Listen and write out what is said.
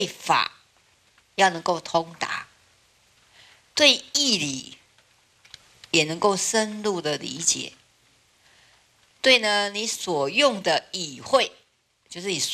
法要能够通达，对义理也能够深入的理解，对呢你所用的语汇，就是你